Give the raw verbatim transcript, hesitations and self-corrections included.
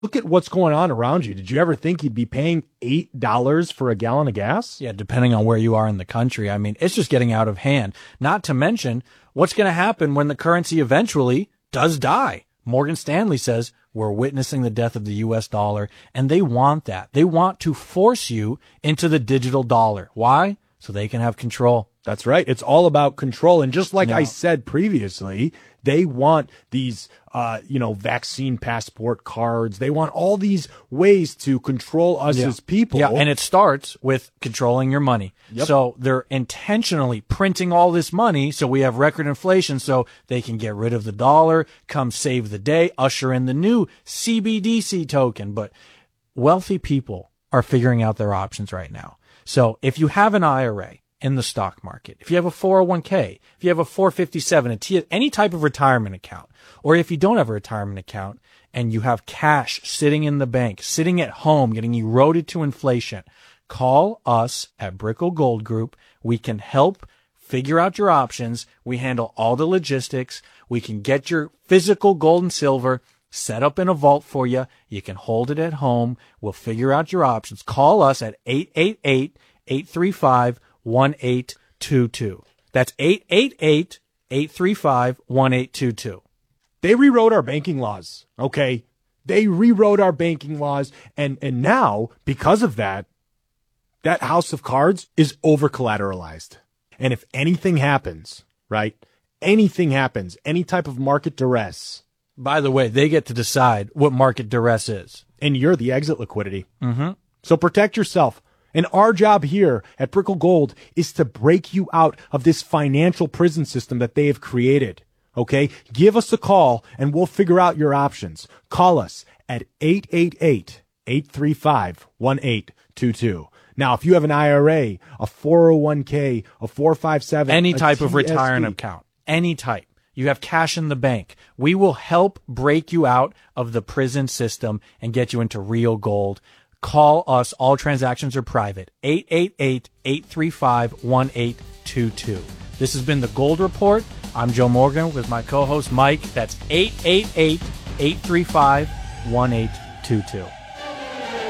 Look at what's going on around you. Did you ever think you'd be paying eight dollars for a gallon of gas? Yeah, depending on where you are in the country. I mean, it's just getting out of hand. Not to mention what's going to happen when the currency eventually does die. Morgan Stanley says we're witnessing the death of the U S dollar, and they want that. They want to force you into the digital dollar. Why? So they can have control. That's right. It's all about control. And just like Yeah. I said previously, they want these, uh, you know, vaccine passport cards. They want all these ways to control us Yeah. as people. Yeah, and it starts with controlling your money. Yep. So they're intentionally printing all this money so we have record inflation so they can get rid of the dollar, come save the day, usher in the new C B D C token. But wealthy people are figuring out their options right now. So if you have an I R A in the stock market, if you have a four oh one k, if you have a four fifty-seven, a T, any type of retirement account, or if you don't have a retirement account and you have cash sitting in the bank, sitting at home, getting eroded to inflation, call us at Brickell Gold Group. We can help figure out your options. We handle all the logistics. We can get your physical gold and silver set up in a vault for you. You can hold it at home. We'll figure out your options. Call us at eight eight eight, eight three five, one eight two two. That's eight eight eight, eight three five, one eight two two. They rewrote our banking laws, okay? They rewrote our banking laws, and, and now, because of that, that house of cards is over-collateralized. And if anything happens, right, anything happens, any type of market duress, By the way, they get to decide what market duress is. and you're the exit liquidity. Mm-hmm. So protect yourself. And our job here at Brickell Gold is to break you out of this financial prison system that they have created. Okay? Give us a call and we'll figure out your options. Call us at eight eight eight, eight three five, one eight two two. Now, if you have an I R A, a four oh one k, a four five seven, Any a type of T S P, retirement account, any type. You have cash in the bank. We will help break you out of the prison system and get you into real gold. Call us. All transactions are private. eight eight eight, eight three five, one eight two two. This has been the Gold Report. I'm Joe Morgan with my co-host Mike. That's eight eight eight, eight three five, one eight two two.